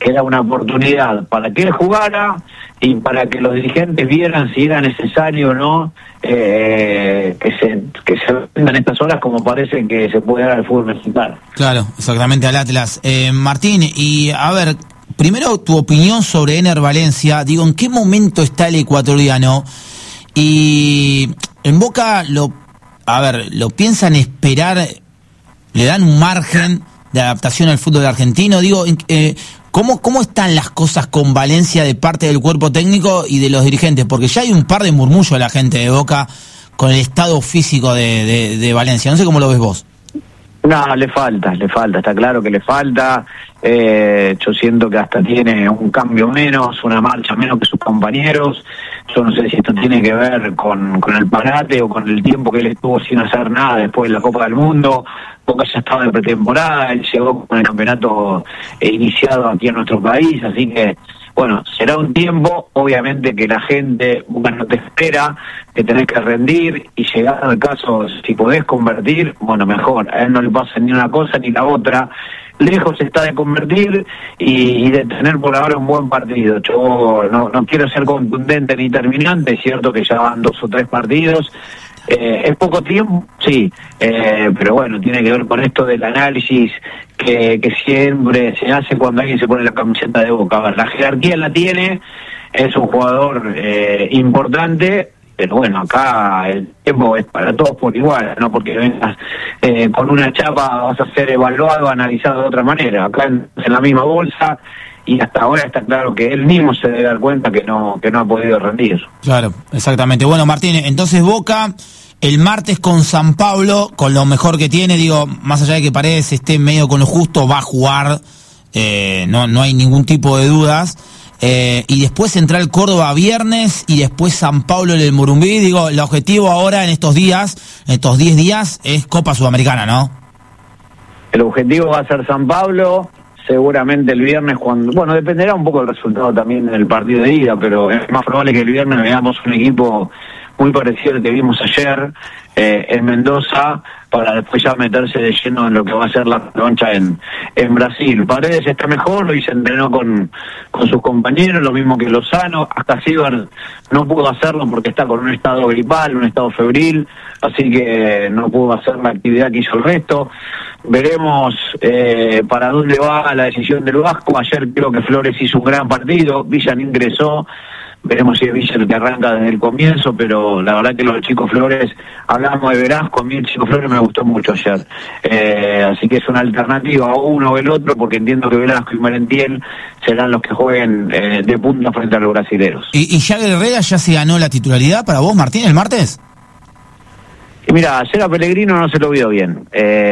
que era una oportunidad para que él jugara y para que los dirigentes vieran si era necesario o no que se vendan estas horas, como parece que se puede dar al fútbol mexicano. Claro, exactamente, al Atlas. Martín, y a ver, primero tu opinión sobre Ener Valencia. Digo, ¿en qué momento está el ecuatoriano? Y en Boca lo piensan esperar, le dan un margen de adaptación al fútbol argentino. Digo, ¿cómo están las cosas con Valencia de parte del cuerpo técnico y de los dirigentes? Porque ya hay un par de murmullos de la gente de Boca con el estado físico de Valencia. No sé cómo lo ves vos. No, le falta, está claro que le falta. Yo siento que hasta tiene un cambio menos, una marcha menos que sus compañeros. Yo no sé si esto tiene que ver con el parate o con el tiempo que él estuvo sin hacer nada después de la Copa del Mundo. Boca ya estaba de pretemporada, él llegó con el campeonato iniciado aquí en nuestro país, así que bueno, será un tiempo, obviamente que la gente, Boca no te espera, que tenés que rendir y llegar al caso, si podés convertir, bueno, mejor, a él no le pasa ni una cosa ni la otra, lejos está de convertir y de tener por ahora un buen partido. Yo no quiero ser contundente ni terminante, es cierto que ya van 2 o 3 partidos, es poco tiempo, sí, pero bueno, tiene que ver con esto del análisis que siempre se hace cuando alguien se pone la camiseta de Boca. A ver, la jerarquía la tiene, es un jugador importante, pero bueno, acá el tiempo es para todos por igual, no porque vengas con una chapa vas a ser evaluado, analizado de otra manera. Acá en la misma bolsa, y hasta ahora está claro que él mismo se debe dar cuenta que no ha podido rendir. Claro, exactamente. Bueno, Martín, entonces Boca el martes con San Pablo, con lo mejor que tiene, digo, más allá de que Paredes esté medio con lo justo, va a jugar, no hay ningún tipo de dudas. Y después Central Córdoba viernes y después San Pablo en el Morumbí. Digo, el objetivo ahora en estos 10 días, es Copa Sudamericana, ¿no? El objetivo va a ser San Pablo, seguramente el viernes bueno, dependerá un poco del resultado también del partido de ida, pero es más probable que el viernes veamos un equipo muy parecido al que vimos ayer en Mendoza, para después ya meterse de lleno en lo que va a ser la revancha en Brasil. Paredes está mejor, hoy se entrenó con sus compañeros, lo mismo que Lozano. Hasta Silver no pudo hacerlo porque está con un estado gripal, un estado febril, así que no pudo hacer la actividad que hizo el resto. Veremos para dónde va la decisión del Vasco. Ayer creo que Flores hizo un gran partido, Villan ingresó. Veremos si es Villa el que arranca desde el comienzo, pero la verdad que los chicos Flores, hablamos de Velasco, a mí el chico Flores me gustó mucho ayer. Así que es una alternativa a uno o el otro, porque entiendo que Velasco y Merentiel serán los que jueguen de punta frente a los brasileros. ¿Y Jagger Herrera ya se ganó la titularidad para vos, Martín, el martes? Y mira, ayer a Pellegrino no se lo vio bien,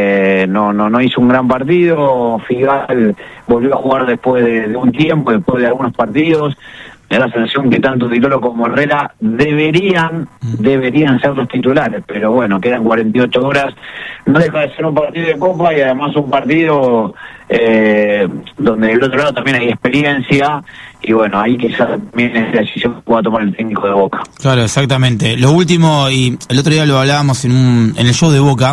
no hizo un gran partido. Figal volvió a jugar después de un tiempo, después de algunos partidos. Me da la sensación que tanto Tilolo como Herrera deberían ser los titulares, pero bueno, quedan 48 horas, no deja de ser un partido de Copa y además un partido donde del otro lado también hay experiencia, y bueno, ahí quizás también es la decisión que pueda tomar el técnico de Boca. Claro, exactamente. Lo último, y el otro día lo hablábamos en el show de Boca,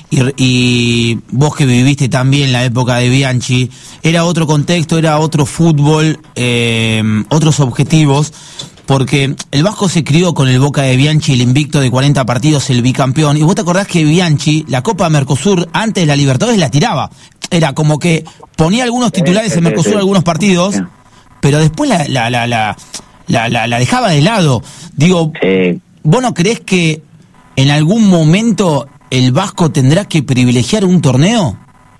y vos que viviste también la época de Bianchi, era otro contexto, era otro fútbol, otros objetivos, porque el Vasco se crió con el Boca de Bianchi, el invicto de 40 partidos, el bicampeón, y vos te acordás que Bianchi, la Copa Mercosur, antes de la Libertadores la tiraba, era como que ponía algunos titulares en Mercosur algunos partidos, pero después la dejaba de lado. Digo, ¿vos no creés que en algún momento el Vasco tendrá que privilegiar un torneo?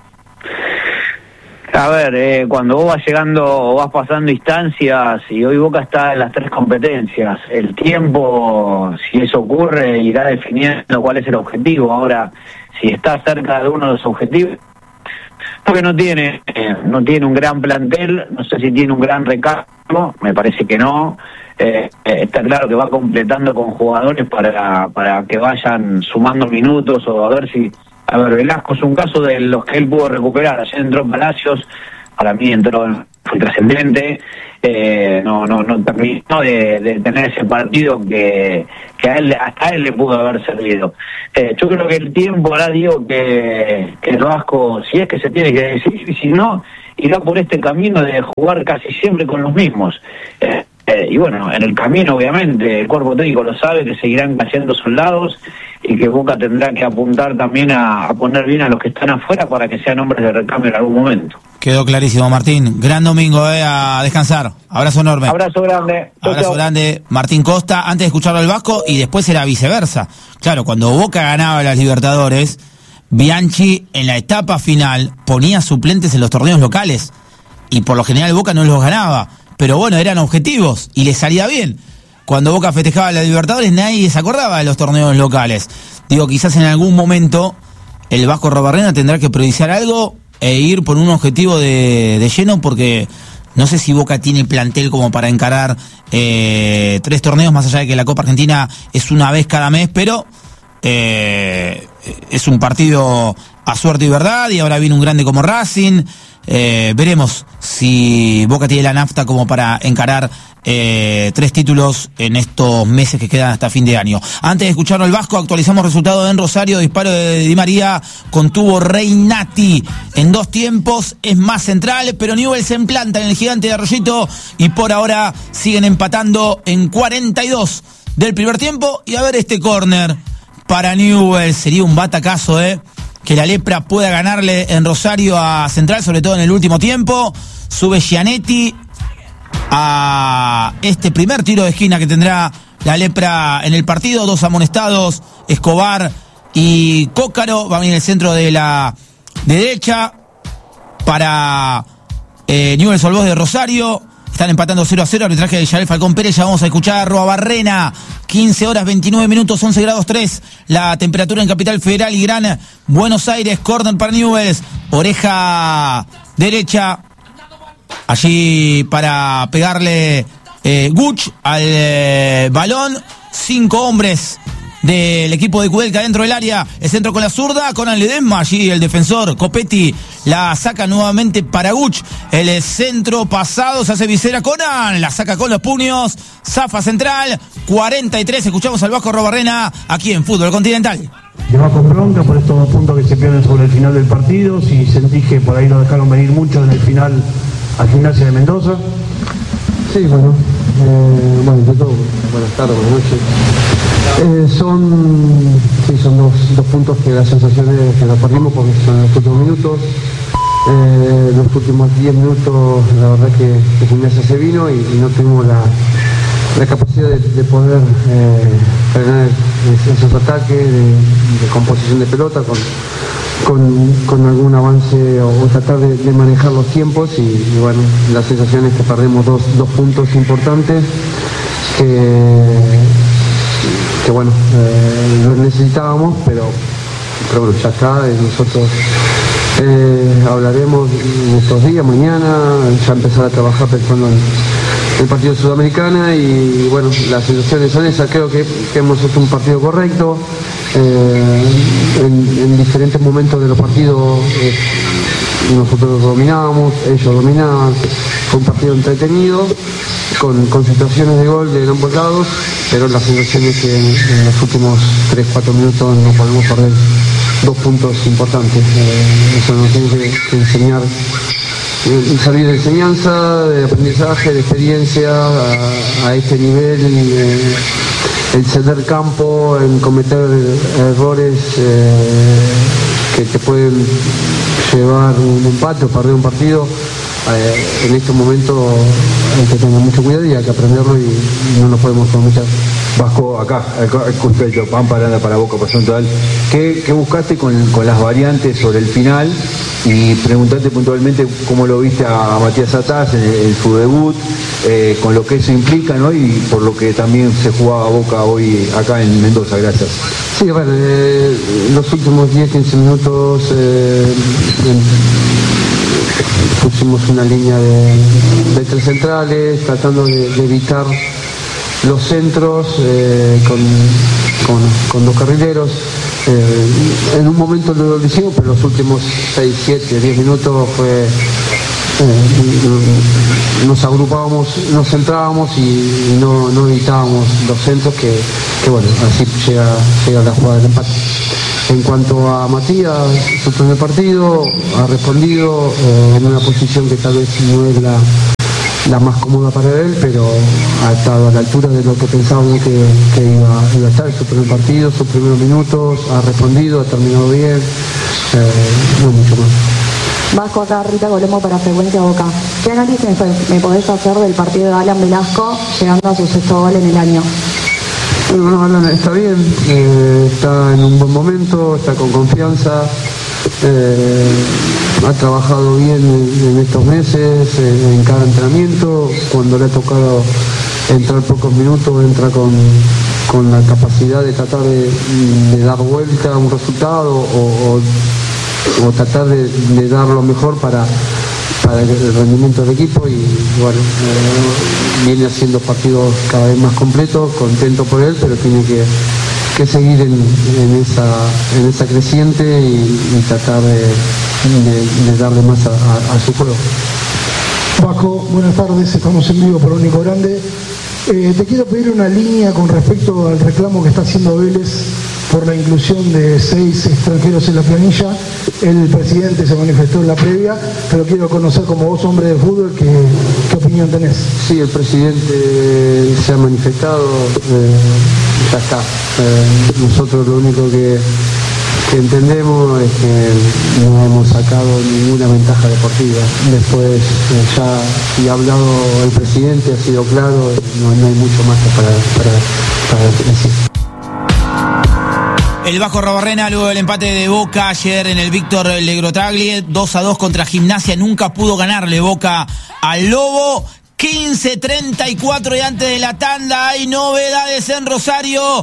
A ver, cuando vos vas llegando, vas pasando instancias, y hoy Boca está en las 3 competencias, el tiempo, si eso ocurre, irá definiendo cuál es el objetivo. Ahora, si está cerca de uno de los objetivos, porque no tiene un gran plantel, no sé si tiene un gran recambio, me parece que no. Está claro que va completando con jugadores para que vayan sumando minutos, o a ver si... A ver, Velasco es un caso de los que él pudo recuperar. Ayer entró Palacios, para mí fue trascendente, no terminó de tener ese partido que hasta él le pudo haber servido. Yo creo que el tiempo hará, digo, que el Vasco, si es que se tiene que decir, y si no, irá por este camino de jugar casi siempre con los mismos. Y bueno, en el camino obviamente el cuerpo técnico lo sabe, que seguirán cayendo soldados y que Boca tendrá que apuntar también a poner bien a los que están afuera para que sean hombres de recambio en algún momento. Quedó clarísimo, Martín. Gran domingo, a descansar. Abrazo enorme. Abrazo grande. Abrazo grande. Martín Costa, antes de escucharlo al Vasco, y después era viceversa. Claro, cuando Boca ganaba las Libertadores, Bianchi en la etapa final ponía suplentes en los torneos locales. Y por lo general Boca no los ganaba. Pero bueno, eran objetivos y les salía bien. Cuando Boca festejaba las Libertadores, nadie se acordaba de los torneos locales. Digo, quizás en algún momento el Vasco Arruabarrena tendrá que priorizar algo e ir por un objetivo de lleno, porque no sé si Boca tiene plantel como para encarar 3 torneos, más allá de que la Copa Argentina es una vez cada mes, pero es un partido a suerte y verdad, y ahora viene un grande como Racing. Veremos si Boca tiene la nafta como para encarar 3 títulos en estos meses que quedan hasta fin de año. Antes de escucharlo al Vasco, actualizamos resultados en Rosario. Disparo de Di María, contuvo Reynati en 2 tiempos, es más central, pero Newell's se implanta en el Gigante de Arroyito y por ahora siguen empatando en 42 del primer tiempo. Y a ver este córner para Newell's, sería un batacazo, que la Lepra pueda ganarle en Rosario a Central, sobre todo en el último tiempo. Sube Gianetti a este primer tiro de esquina que tendrá la Lepra en el partido. 2 amonestados, Escobar y Cócaro. Va a venir el centro de la derecha para Newell's Old Boys de Rosario. Están empatando 0-0, arbitraje de Yael Falcón Pérez. Ya vamos a escuchar a Arruabarrena. 15 horas 29 minutos, 11 grados 3 la temperatura en Capital Federal y Gran Buenos Aires. Córner para Newell's, oreja derecha allí para pegarle Guch al balón. 5 hombres del equipo de Kudelka dentro del área. El centro con la zurda, Conan Ledesma, allí el defensor Copetti la saca nuevamente para Guch. El centro pasado, se hace visera Conan, la saca con los puños, zafa Central. 43, escuchamos al Vasco Arruabarrena aquí en Fútbol Continental. Le va con bronca por estos 2 puntos que se pierden sobre el final del partido. Si sentí que por ahí lo dejaron venir mucho en el final al Gimnasia de Mendoza. Sí, bueno, ante todo, buenas tardes, buenas noches. Son dos puntos que la sensación es que nos perdimos porque son los últimos minutos. Los últimos 10 minutos, la verdad que Gimnasia se vino y no tuvimos la capacidad de poder frenar esos ataques de composición de pelota con algún avance o tratar de manejar los tiempos y bueno, la sensación es que perdemos dos puntos importantes que bueno, los necesitábamos, pero bueno, ya está. Nosotros hablaremos en estos días, mañana, ya empezar a trabajar pensando en el partido de Sudamericana y bueno, las sensaciones son esas. Creo que hemos hecho un partido correcto. En diferentes momentos de los partidos nosotros dominábamos, ellos dominaban. Fue un partido entretenido, con situaciones de gol de ambos lados, pero la sensación es que en los últimos 3-4 minutos no podemos perder 2 puntos importantes. Eso nos tiene que enseñar, salir de enseñanza, de aprendizaje, de experiencia a este nivel, el ceder campo, en cometer errores que te pueden llevar un empate o perder un partido. En estos momentos hay que tener mucho cuidado y hay que aprenderlo y no nos podemos con muchas. Vasco, acá, Cuspecho, Pan Parada para Boca por Central. ¿Qué buscaste con las variantes sobre el final? Y preguntarte puntualmente cómo lo viste a Matías Atás en su debut, con lo que eso implica, ¿no? Y por lo que también se jugaba Boca hoy acá en Mendoza. Gracias. Sí, bueno, los últimos 10-15 minutos pusimos una línea de 3 centrales, tratando de evitar los centros con 2 carrileros. En un momento lo hicimos, pero los últimos 6, 7, 10 minutos nos agrupábamos, nos centrábamos y no evitábamos los centros que bueno, así llega la jugada del empate. En cuanto a Matías, su primer partido, ha respondido en una posición que tal vez no es la más cómoda para él, pero ha estado a la altura de lo que pensábamos que iba a estar. Su primer partido, sus primeros minutos, ha respondido, ha terminado bien, no mucho más. Vasco, acá Rita Colomo para Frecuencia Boca. ¿Qué análisis me podés hacer del partido de Alan Velasco llegando a su 6º gol en el año? Bueno, Alan está bien, está en un buen momento, está con confianza, ha trabajado bien en estos meses, en cada entrenamiento. Cuando le ha tocado entrar pocos minutos, entra con la capacidad de tratar de dar vuelta a un resultado o tratar de dar lo mejor para el rendimiento del equipo, y bueno, viene haciendo partidos cada vez más completos, contento por él, pero tiene que seguir en esa creciente y tratar de darle más a su juego. Vasco, buenas tardes, estamos en vivo por Único Grande. Te quiero pedir una línea con respecto al reclamo que está haciendo Vélez por la inclusión de 6 extranjeros en la planilla. El presidente se manifestó en la previa, pero quiero conocer como vos, hombre de fútbol, qué opinión tenés. Sí, el presidente se ha manifestado, ya está. Nosotros lo único que entendemos es que no hemos sacado ninguna ventaja deportiva. Después ya ha hablado el presidente, ha sido claro, no hay mucho más para decir. El Vasco Rabarrena, luego del empate de Boca ayer en el Víctor Legrotaglie, 2-2 contra Gimnasia, nunca pudo ganarle Boca al Lobo. 15:34 y antes de la tanda hay novedades en Rosario.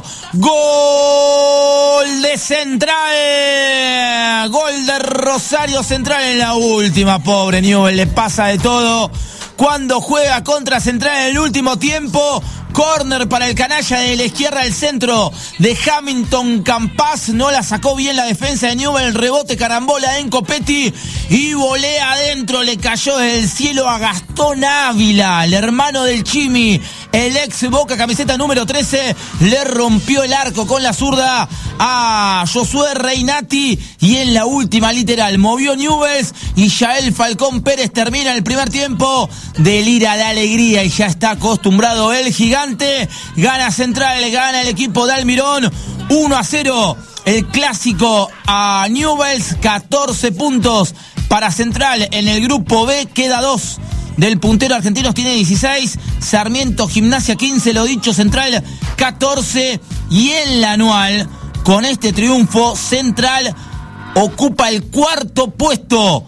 Gol de Central. Gol de Rosario Central en la última. Pobre Newell, le pasa de todo cuando juega contra Central en el último tiempo. Corner para el canalla de la izquierda del centro de Hamilton Campas. No la sacó bien la defensa de Newell. El rebote, carambola en Copetti y volea adentro. Le cayó desde el cielo a Gastón Ávila, el hermano del Chimi, el ex Boca, camiseta número 13. Le rompió el arco con la zurda a Josué Reinati y en la última literal movió Newell's y Yael Falcón Pérez termina el primer tiempo. Delira de alegría y ya está acostumbrado el gigante. Gana Central, gana el equipo de Almirón 1-0. El clásico a Newell's, 14 puntos para Central en el grupo B, queda 2 del puntero argentino, tiene 16, Sarmiento Gimnasia 15, lo dicho, Central 14, y en la anual, con este triunfo, Central ocupa el 4.º puesto,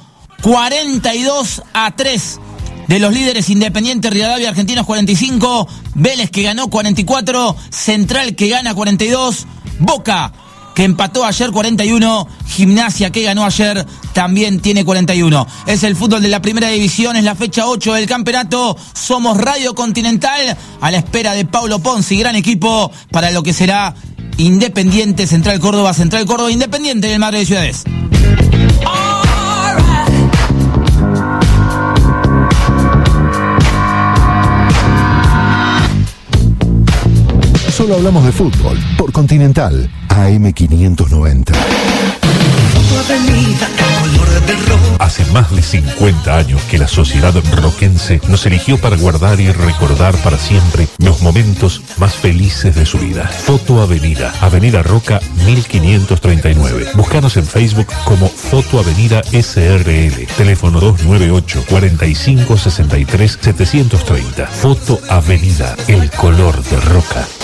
42-3 de los líderes Independiente, Rivadavia, Argentinos 45, Vélez que ganó 44, Central que gana 42, Boca que empató ayer 41, Gimnasia que ganó ayer también tiene 41. Es el fútbol de la primera división, es la fecha 8 del campeonato. Somos Radio Continental a la espera de Paulo Ponzi, gran equipo para lo que será Independiente Central Córdoba, Independiente del Madre de Ciudades. Solo hablamos de fútbol por Continental AM590. Hace más de 50 años que la sociedad roquense nos eligió para guardar y recordar para siempre los momentos más felices de su vida. Foto Avenida, Avenida Roca 1539. Búscanos en Facebook como Foto Avenida SRL. Teléfono 298-4563-730. Foto Avenida, el color de Roca.